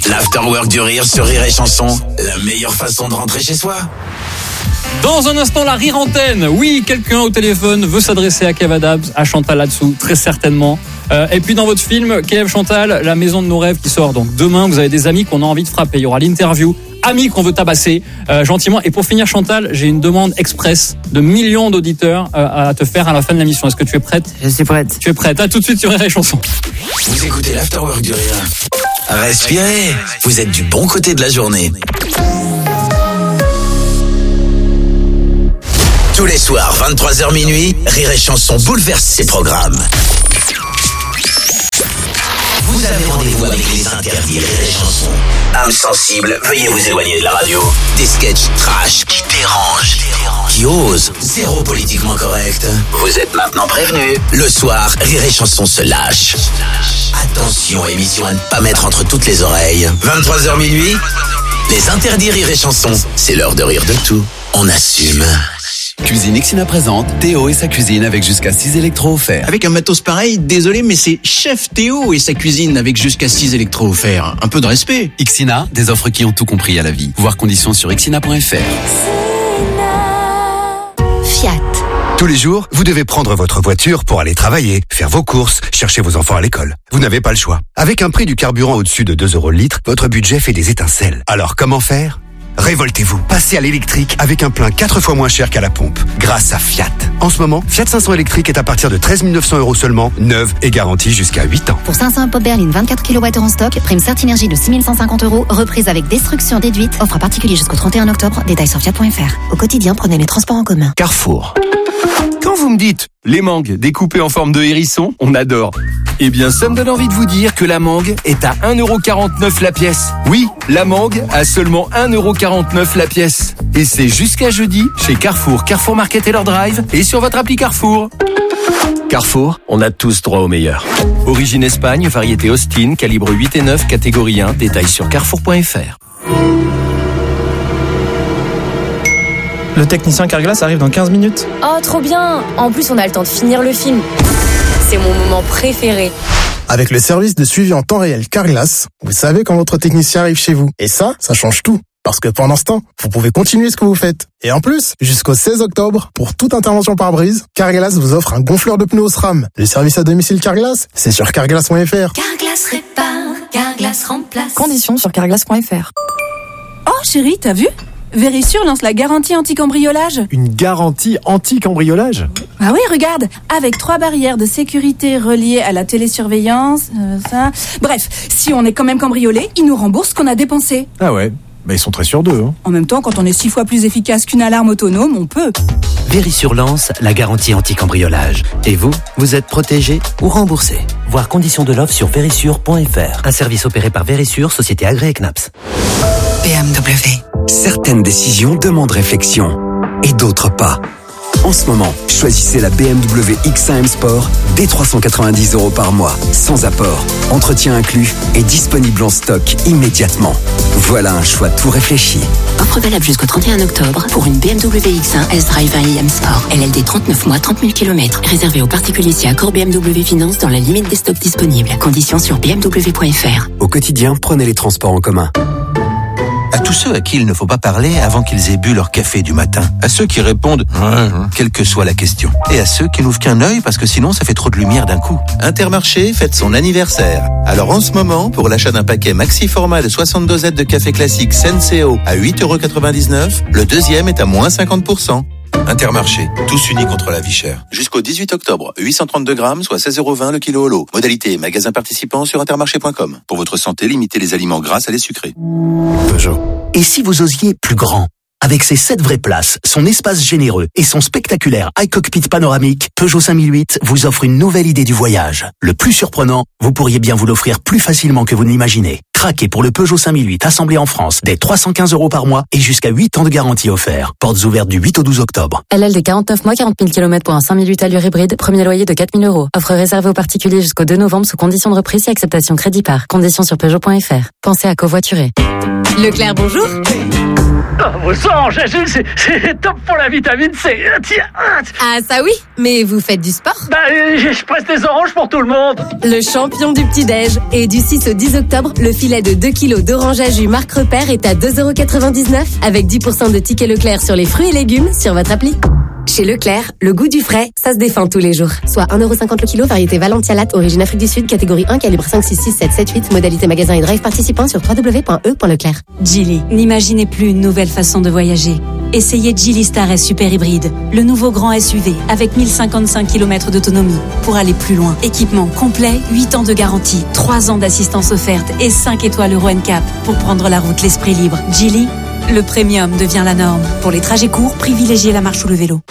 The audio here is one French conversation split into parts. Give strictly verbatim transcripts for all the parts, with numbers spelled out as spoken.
L'afterwork du rire sur Rire et Chanson, la meilleure façon de rentrer chez soi. Dans un instant, la rire antenne. Oui, quelqu'un au téléphone veut s'adresser à Kev Adams, à Chantal là-dessous, très certainement. Euh, et puis dans votre film, Kev, Chantal, la maison de nos rêves qui sort donc demain, vous avez des amis qu'on a envie de frapper. Il y aura l'interview, amis qu'on veut tabasser euh, gentiment. Et pour finir, Chantal, j'ai une demande express de millions d'auditeurs euh, à te faire à la fin de l'émission. Est-ce que tu es prête ? Je suis prête. Tu es prête ? À tout de suite sur Rire et Chanson. Vous écoutez l'Afterwork du rire. Respirez, vous êtes du bon côté de la journée. Tous les soirs, vingt-trois heures minuit, Rire et Chanson bouleverse ses programmes. Vous avez rendez-vous avec les interdits Rire et Chanson. Âme sensible, veuillez vous éloigner de la radio. Des sketchs trash qui dérangent, qui osent, zéro politiquement correct. Vous êtes maintenant prévenus. Le soir, Rire et Chanson se lâche. Attention, émission à ne pas mettre entre toutes les oreilles. vingt-trois heures minuit, les interdits Rire et Chanson. C'est l'heure de rire de tout. On assume. Cuisine Ixina présente Théo et sa cuisine avec jusqu'à six électros offerts. Avec un matos pareil, désolé, mais c'est Chef Théo et sa cuisine avec jusqu'à six électros offerts. Un peu de respect. Ixina, des offres qui ont tout compris à la vie. Voir conditions sur ixina point f r. Fiat. Tous les jours, vous devez prendre votre voiture pour aller travailler, faire vos courses, chercher vos enfants à l'école. Vous n'avez pas le choix. Avec un prix du carburant au-dessus de deux euros le litre, votre budget fait des étincelles. Alors comment faire ? Révoltez-vous, passez à l'électrique avec un plein quatre fois moins cher qu'à la pompe, grâce à Fiat. En ce moment, Fiat cinq cents électrique est à partir de treize mille neuf cents euros seulement, neuve et garantie jusqu'à huit ans. Pour cinq cents pop berline vingt-quatre kilowattheures en stock, prime Certinergie de six mille cent cinquante euros, reprise avec destruction déduite, offre à particulier jusqu'au trente et un octobre, détails sur fiat point f r. Au quotidien, prenez les transports en commun. Carrefour. Quand vous me dites les mangues découpées en forme de hérisson, on adore. Eh bien, ça me donne envie de vous dire que la mangue est à un euro quarante-neuf la pièce. Oui, la mangue à seulement un euro quarante-neuf la pièce. Et c'est jusqu'à jeudi chez Carrefour, Carrefour Market et leur drive et sur votre appli Carrefour. Carrefour, on a tous droit au meilleur. Origine Espagne, variété Austin, calibre huit et neuf, catégorie un, détails sur carrefour point f r. Le technicien Carglass arrive dans quinze minutes. Oh, trop bien! En plus, on a le temps de finir le film. C'est mon moment préféré. Avec le service de suivi en temps réel Carglass, vous savez quand votre technicien arrive chez vous. Et ça, ça change tout. Parce que pendant ce temps, vous pouvez continuer ce que vous faites. Et en plus, jusqu'au seize octobre, pour toute intervention par brise, Carglass vous offre un gonfleur de pneus SRAM. Le service à domicile Carglass, c'est sur carglass point f r. Carglass répare, Carglass remplace. Conditions sur carglass point f r. Oh chérie, t'as vu ? Verisure lance la garantie anti-cambriolage. Une garantie anti-cambriolage ? Ah oui, regarde, avec trois barrières de sécurité reliées à la télésurveillance, euh, ça... Bref, si on est quand même cambriolé, ils nous remboursent ce qu'on a dépensé. Ah ouais, bah ils sont très sûrs d'eux. Hein. En même temps, quand on est six fois plus efficace qu'une alarme autonome, on peut. Verisure lance la garantie anti-cambriolage. Et vous, vous êtes protégé ou remboursé. Voir conditions de l'offre sur verisure point f r. Un service opéré par Verisure, société agréée C N A P S. B M W. Certaines décisions demandent réflexion et d'autres pas. En ce moment, choisissez la B M W X un M Sport dès trois cent quatre-vingt-dix euros par mois, sans apport, entretien inclus et disponible en stock immédiatement. Voilà un choix tout réfléchi. Offre valable jusqu'au trente et un octobre pour une B M W X un S-Drive un i M Sport. L L D trente-neuf mois, trente mille kilomètres. Réservé aux particuliers si accord B M W Finance dans la limite des stocks disponibles. Conditions sur b m w point f r. Au quotidien, prenez les transports en commun. À tous ceux à qui il ne faut pas parler avant qu'ils aient bu leur café du matin. À ceux qui répondent ouais, quelle que soit la question. Et à ceux qui n'ouvrent qu'un œil parce que sinon ça fait trop de lumière d'un coup. Intermarché fête son anniversaire. Alors en ce moment, pour l'achat d'un paquet maxi format de soixante dosettes de café classique Senseo à huit euros quatre-vingt-dix-neuf, le deuxième est à moins cinquante pour cent. Intermarché, tous unis contre la vie chère. Jusqu'au dix-huit octobre, huit cent trente-deux grammes, soit seize euros vingt le kilo au lot. Modalité magasin participant sur intermarché point com. Pour votre santé, limitez les aliments gras à les sucrés. Peugeot. Et si vous osiez plus grand ? Avec ses sept vraies places, son espace généreux et son spectaculaire iCockpit panoramique, Peugeot cinq mille huit vous offre une nouvelle idée du voyage. Le plus surprenant, vous pourriez bien vous l'offrir plus facilement que vous ne l'imaginez. Craquez pour le Peugeot cinq mille huit assemblé en France dès trois cent quinze euros par mois et jusqu'à huit ans de garantie offert. Portes ouvertes du huit au douze octobre. L L D quarante-neuf mois, quarante mille kilomètres pour un cinq mille huit allure hybride, premier loyer de quatre mille euros. Offre réservée aux particuliers jusqu'au deux novembre sous condition de reprise et acceptation crédit par. Conditions sur peugeot point f r. Pensez à covoiturer. Leclerc, bonjour. Oh, vos sangs, Agile, c'est, c'est top pour la vitamine C. Tiens. Ah, ça oui, mais vous faites du sport? Bah, je presse des oranges pour tout le monde. Le champion du petit-déj. Et du six au dix octobre, le filet de deux kilos d'orange à jus Marc Repère est à deux euros quatre-vingt-dix-neuf avec dix pour cent de tickets Leclerc sur les fruits et légumes sur votre appli. Chez Leclerc, le goût du frais, ça se défend tous les jours. Soit un euro cinquante le kilo, variété Valentia Latte, origine Afrique du Sud, catégorie un, calibre cinq, six, six, sept, sept, huit, modalité magasin et drive participant sur w w w point e point leclerc. Geely, n'imaginez plus une nouvelle façon de voyager. Essayez Geely Star S Super Hybride, le nouveau grand S U V avec mille cinquante-cinq kilomètres d'autonomie pour aller plus loin. Équipement complet, huit ans de garantie, trois ans d'assistance offerte et cinq étoiles Euro N C A P pour prendre la route l'esprit libre. Geely, le premium devient la norme. Pour les trajets courts, privilégiez la marche ou le vélo.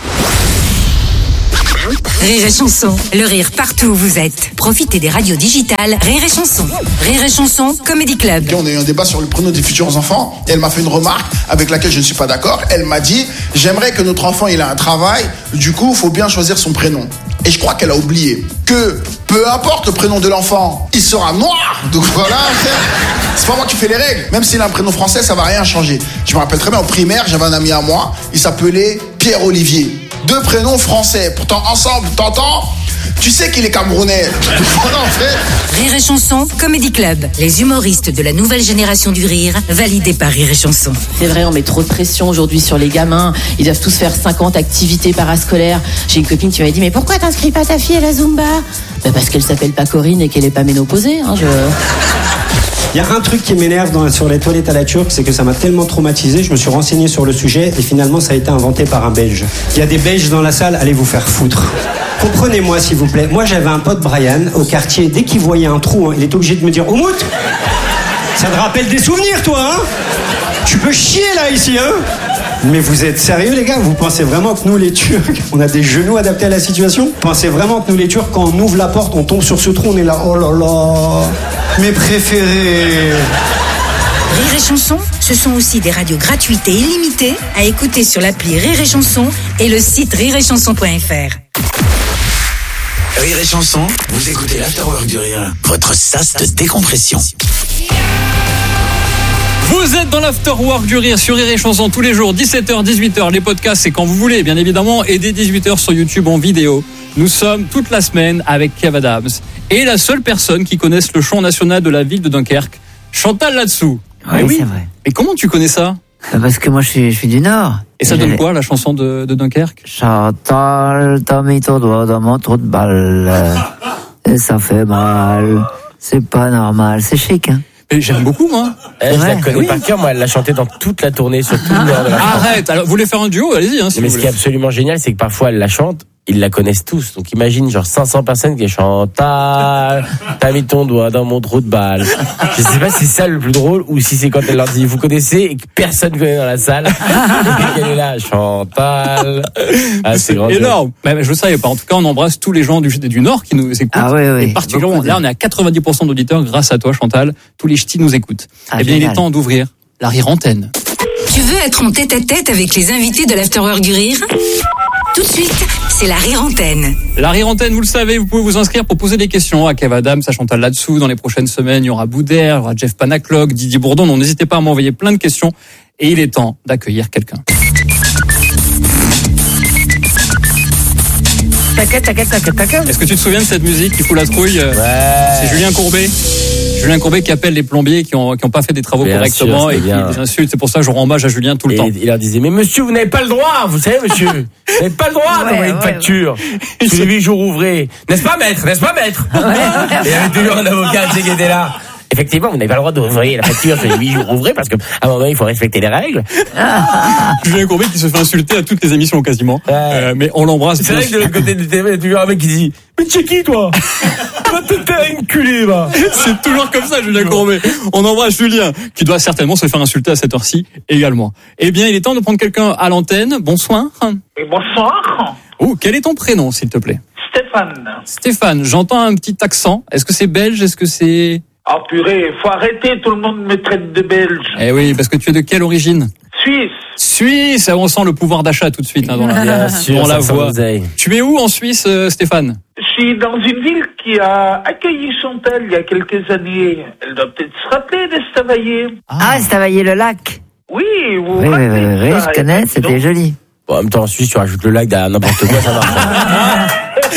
Rire et chanson, le rire partout où vous êtes. Profitez des radios digitales Rire et chanson. Rire et chanson, Comedy Club. On a eu un débat sur le prénom des futurs enfants et elle m'a fait une remarque avec laquelle je ne suis pas d'accord. Elle m'a dit, j'aimerais que notre enfant il ait un travail, du coup il faut bien choisir son prénom. Et je crois qu'elle a oublié que peu importe le prénom de l'enfant, il sera noir. Donc voilà, c'est pas moi qui fais les règles. Même s'il a un prénom français, ça va rien changer. Je me rappelle très bien, en primaire, j'avais un ami à moi, il s'appelait Pierre-Olivier. Deux prénoms français, pourtant ensemble, t'entends? Tu sais qu'il est camerounais. Voilà, en fait. Rire et chanson, Comedy Club. Les humoristes de la nouvelle génération du rire, validés par Rire et chanson. C'est vrai, on met trop de pression aujourd'hui sur les gamins. Ils doivent tous faire cinquante activités parascolaires. J'ai une copine qui m'avait dit, mais pourquoi t'inscris pas ta fille à la Zumba? Bah parce qu'elle s'appelle pas Corinne et qu'elle est pas ménopausée. Hein, je... Il y a un truc qui m'énerve dans, sur les toilettes à la turque, c'est que ça m'a tellement traumatisé, je me suis renseigné sur le sujet et finalement ça a été inventé par un Belge. Il y a des Belges dans la salle, allez vous faire foutre. Comprenez-moi s'il vous plaît, moi j'avais un pote Brian au quartier, dès qu'il voyait un trou, hein, il était obligé de me dire « Oumout, ça te rappelle des souvenirs toi, hein? Tu peux chier là ici, hein ?» Mais vous êtes sérieux les gars? Vous pensez vraiment que nous les Turcs, on a des genoux adaptés à la situation? Vous pensez vraiment que nous les Turcs, quand on ouvre la porte, on tombe sur ce trou, on est là, oh là là, mes préférés. Rire et chanson, ce sont aussi des radios gratuites et illimitées à écouter sur l'appli Rire et chanson et le site rire et chanson point f r. Rire et chanson, vous écoutez l'Afterwork du Rire, votre sas de décompression. Vous êtes dans l'Afterwork du Rire sur Rire et Chanson tous les jours, dix-sept heures, dix-huit heures. Les podcasts, c'est quand vous voulez, bien évidemment. Et dès dix-huit heures sur YouTube en vidéo. Nous sommes toute la semaine avec Kev Adams. Et la seule personne qui connaisse le chant national de la ville de Dunkerque, Chantal là-dessous. Oui, oui, c'est vrai. Et comment tu connais ça? Parce que moi, je suis, je suis du Nord. Et ça donne quoi, la chanson de, de Dunkerque? Chantal, t'as mis ton doigt dans mon trou de balle. Et ça fait mal. C'est pas normal. C'est chic, hein? Et j'aime beaucoup, moi. Elle, je la connais oui. par cœur, moi, elle l'a chanté dans toute la tournée, sur tout le nord de la France. Arrête, alors vous voulez faire un duo, allez-y. Hein, si mais vous ce voulez. qui est absolument génial, c'est que parfois elle la chante, ils la connaissent tous. Donc imagine, genre cinq cents personnes qui chantent Chantal, t'as mis ton doigt dans mon trou de balle. Je sais pas si c'est ça le plus drôle ou si c'est quand elle leur dit vous connaissez et que personne connaît dans la salle. Et qu'elle est là, Chantal. Ah, c'est grand. Énorme. Mais je ne savais pas. En tout cas, on embrasse tous les gens du, du Nord qui nous écoutent. Ah oui, oui. Et particulièrement, là, on est à quatre-vingt-dix pour cent d'auditeurs grâce à toi, Chantal. Tous les ch'tis nous écoutent. Ah, eh bien, génial. il est temps d'ouvrir la rire antenne. Tu veux être en tête-à-tête avec les invités de l'Afterwork du Rire? Tout de suite, c'est la rire antenne. La rire antenne, vous le savez, vous pouvez vous inscrire pour poser des questions à Kev Adams, à Chantal là-dessous. Dans les prochaines semaines, il y aura Boudère, il y aura Jeff Panaclock, Didier Bourdon. Donc n'hésitez pas à m'envoyer plein de questions. Et il est temps d'accueillir quelqu'un. Est-ce que tu te souviens de cette musique qui fout la trouille? Ouais. C'est Julien Courbet. Julien Courbet qui appelle les plombiers qui ont qui ont pas fait des travaux bien correctement sûr, et qui bien. les insulte. C'est pour ça que je rends hommage à Julien tout le et temps. Il leur disait mais monsieur vous n'avez pas le droit, vous savez monsieur, vous n'avez pas le droit d'envoyer une facture tous les huit jours ouvrés, n'est-ce pas maître, n'est-ce pas maître? Et il y avait toujours un avocat tu sais, qui était là. Effectivement, vous n'avez pas le droit d'ouvrir la facture sur les huit jours ouvrés parce qu'à un moment il faut respecter les règles. Julien Courbet qui se fait insulter à toutes les émissions quasiment. Ouais. Euh, mais on l'embrasse. C'est vrai que de l'autre côté du télé, il y a toujours un mec qui dit mais tu es qui toi? Va te faire enculer va. C'est toujours comme ça Julien Courbet. On embrasse Julien qui doit certainement se faire insulter à cette heure-ci également. Eh bien, il est temps de prendre quelqu'un à l'antenne. Bonsoir. Et bonsoir. Oh, quel est ton prénom s'il te plaît? Stéphane. Stéphane, j'entends un petit accent. Est-ce que c'est belge? Est-ce que c'est... Ah purée, faut arrêter, tout le monde me traite de belge. Eh oui, parce que tu es de quelle origine? Suisse. Suisse, on sent le pouvoir d'achat tout de suite là, dans la, Bien sûr, dans la ça voix. sent l'oseille. Tu es où en Suisse, euh, Stéphane? Je suis dans une ville qui a accueilli Chantal il y a quelques années. Elle doit peut-être se rappeler d'Estavayer. Ah, Estavayer le lac. Oui, vous Oui, oui, rappelez oui, oui, ça, je connais, et c'était donc- joli. Bon, en même temps, en Suisse, tu rajoutes le lac derrière n'importe quoi, ça marche.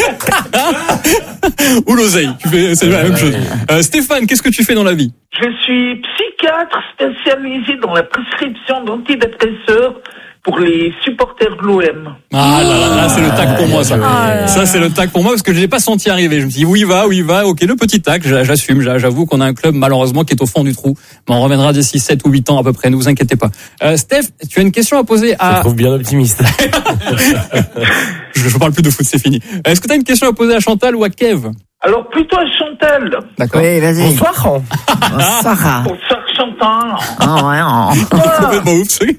Ou l'oseille, tu fais, c'est la même chose. Euh, Stéphane, qu'est-ce que tu fais dans la vie? Je suis psychiatre spécialisé dans la prescription d'antidépresseurs pour les supporters de l'O M. Ah là là, là c'est le tac pour moi ça. Ça c'est le tac pour moi parce que je l'ai pas senti arriver. Je me suis dit où il va, où il va. Ok, le petit tac, j'assume. J'avoue qu'on a un club malheureusement qui est au fond du trou. Mais on reviendra d'ici sept ou huit ans à peu près. Ne vous inquiétez pas. Euh, Steph, tu as une question à poser à. Je trouve bien optimiste. je, je parle plus de foot, c'est fini. Est-ce que tu as une question à poser à Chantal ou à Kev? Alors plutôt à Chantal. D'accord. Oui, vas-y. Bonsoir. Bonsoir. Bonsoir Chantal. Oh, ouais, oh. Complètement ouf, c'est.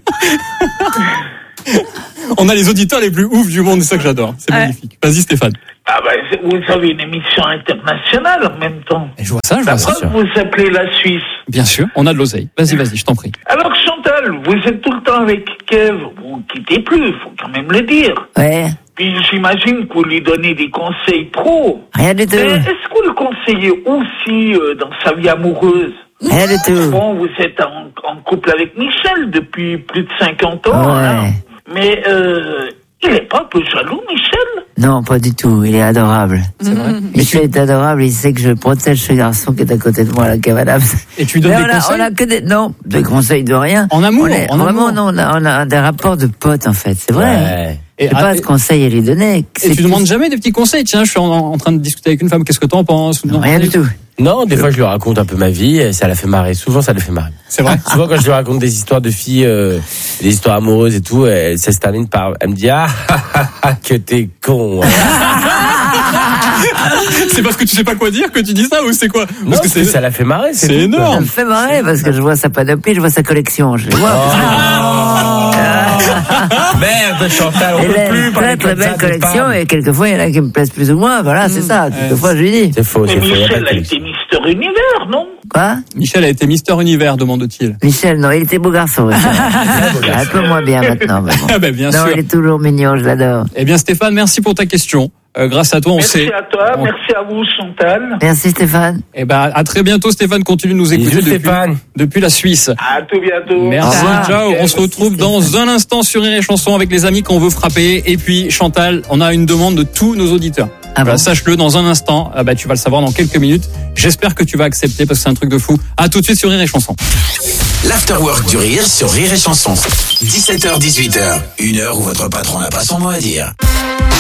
On a les auditeurs les plus ouf du monde, c'est ça que j'adore. C'est magnifique. Vas-y Stéphane. Ah bah, vous avez une émission internationale en même temps. Et je vois ça, je La vois ça. preuve, vous appelez la Suisse. Bien sûr, on a de l'oseille. Vas-y, vas-y, je t'en prie. Alors Chantal, vous êtes tout le temps avec Kev. Vous ne quittez plus, faut quand même le dire. Ouais. Puis j'imagine que vous lui donnez des conseils pro. Rien du tout. Mais est-ce que vous le conseillez aussi euh, dans sa vie amoureuse? Rien du tout. Bon, vous êtes en, en couple avec Michel depuis plus de cinquante ans. Ouais. Hein. Mais euh, il est pas un peu jaloux, Michel? Non, pas du tout. Il est adorable. C'est vrai. Michel est adorable. Il sait que je protège ce garçon qui est à côté de moi, la cavadable. Et tu lui donnes Mais des on a, conseils on a que des, non, de conseils de rien. En amour, On est- en Vraiment, amour. non, on a, on a des rapports de potes, en fait. C'est vrai. Ouais. Et Et, pas ah, de conseils à lui donner. et C'est tu tout. demandes jamais des petits conseils? Tiens, je suis en, en train de discuter avec une femme, qu'est-ce que t'en penses? Non, rien du tout. Non, des fois je lui raconte un peu ma vie et ça la fait marrer. Souvent ça la fait marrer. C'est vrai. Souvent quand je lui raconte des histoires de filles, euh, des histoires amoureuses et tout, elle, ça se termine par, elle me dit ah, ah, ah que t'es con. C'est parce que tu sais pas quoi dire que tu dis ça ou c'est quoi? Parce Non, que c'est ça la fait marrer. c'est tout, quoi. Ça énorme. me fait marrer parce que je vois sa panoplie, je vois sa collection. Je les vois. Merde, Chantal, on Il peut a plus une parler très très comme ça belle des collection femmes. et quelquefois il y en a qui me plaisent plus ou moins. Voilà, c'est ça. Quelquefois je lui dis. C'est faux, Mais c'est faux. y a pas Michel de a collection. été Mister Univers, non? Quoi? Michel a été Mister Univers, demande-t-il. Michel, non, il était beau garçon. Michel. Un peu moins bien maintenant. Mais bon. Ah ben bien Non, sûr. il est toujours mignon, je l'adore. Eh bien Stéphane, merci pour ta question. Euh, grâce à toi, on Merci sait. à toi, on- merci à vous Chantal. Merci Stéphane. Eh ben à très bientôt Stéphane, continue de nous écouter Bisous, depuis, Stéphane. depuis la Suisse. À tout bientôt. Merci, Au revoir. ciao. On se retrouve dans un instant sur Rire et Chanson avec les amis qu'on veut frapper. Et puis Chantal, on a une demande de tous nos auditeurs. Ah Voilà, bon? sache-le dans un instant. Ah bah, tu vas le savoir dans quelques minutes. J'espère que tu vas accepter parce que c'est un truc de fou. À tout de suite sur Rire et Chanson. L'afterwork du rire sur Rire et Chanson. dix-sept heures dix-huit heures. Une heure où votre patron n'a pas son mot à dire.